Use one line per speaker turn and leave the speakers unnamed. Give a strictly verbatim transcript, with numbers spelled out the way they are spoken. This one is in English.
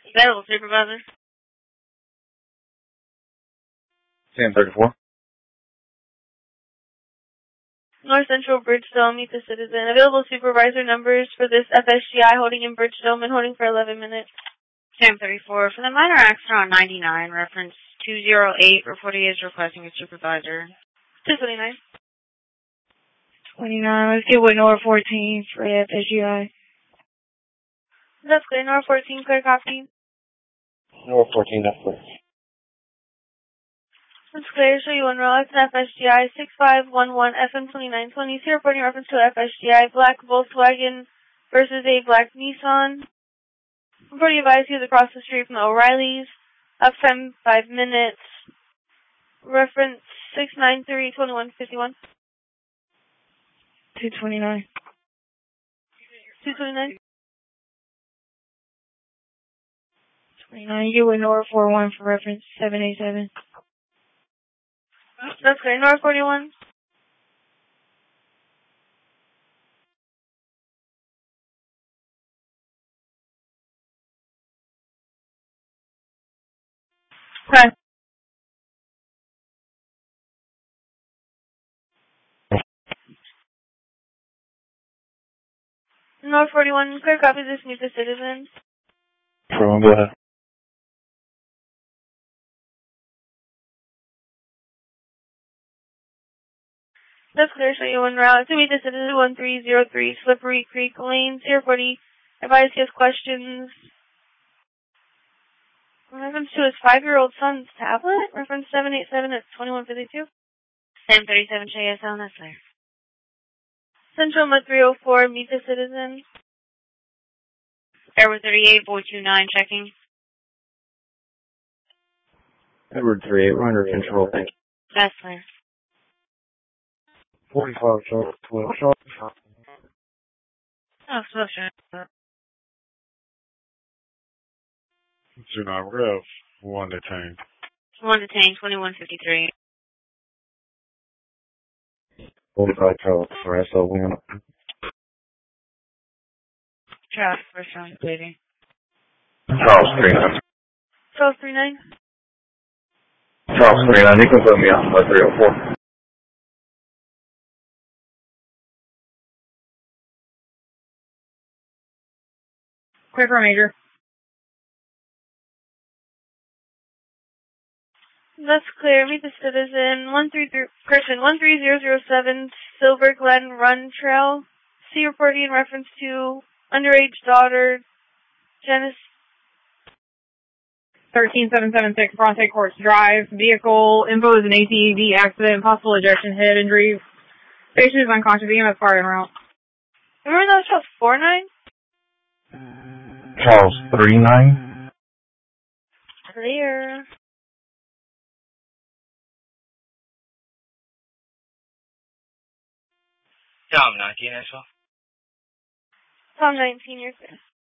Available supervisor.
ten thirty-four.
North Central Bridgestone, meet the citizen. Available supervisor numbers for this F S G I holding in Bridgestone and holding for eleven minutes.
ten thirty-four. For the minor accident on ninety-nine, reference two oh eight, reporting is requesting a supervisor.
two twenty-nine.
twenty-nine. Let's get with Nora fourteen for F S G I.
That's clear. Nora fourteen, clear copy.
Nora fourteen, that's clear.
That's clear. Show you one row. It's an F S G I six five one one F M twenty-nine twenty. See reporting reference to F S G I black Volkswagen versus a black Nissan. Reporting advised he was across the street from the O'Reilly's. Up time five minutes. Reference six nine three two one five one.
two twenty-nine.
two twenty-nine.
twenty-nine. You get with Nora forty-one for reference seven eight seven.
That's clear. Nora forty-one.
Okay.
Nora forty-one, clear copy. This meet the citizen.
Everyone, go ahead.
That's clear. Show you one route. To meet the citizen, one three zero three Slippery Creek Lane, Sierra forty. Advise he has questions. Reference to his five-year-old son's tablet. Reference seven eight seven at twenty-one fifty-two.
ten thirty-seven, J S L, that's clear.
Central Mud three oh four, meet the citizen.
Edward thirty-eight, boy two nine, checking.
Edward thirty-eight, we're under control, thank you.
That's clear.
forty-five, Charles, twelve, Charles.
Oh, so sure.
two nine Rev, one detained.
One detained, twenty-one fifty-three.
forty-five, Charles, for S O one.
Traffic, first round, bleeding.
Charles, three nine.
Charles three nine.
Charles, three nine, you can put me on three oh four.
Clear for major.
That's clear. Meet the citizen. One three three person one three zero zero seven Silver Glen Run Trail. See reporting in reference to underage daughter Janice.
thirteen seven seven six Bronte Courts Drive. Vehicle info is an A T V accident. Possible ejection, head injury. Patient is unconscious. E M S car en route.
Remember that was Charles four nine?
Charles, three nine.
Clear.
Tom nineteen, as well.
Tom nineteen, you're clear.